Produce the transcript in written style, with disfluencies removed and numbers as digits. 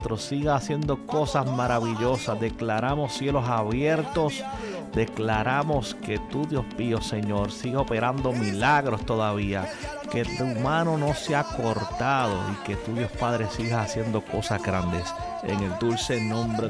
siga haciendo cosas maravillosas. Declaramos cielos abiertos. Declaramos que tú, Dios mío, Señor, siga operando milagros todavía. Que tu mano no se ha cortado y que tú, Dios Padre, sigas haciendo cosas grandes. En el dulce nombre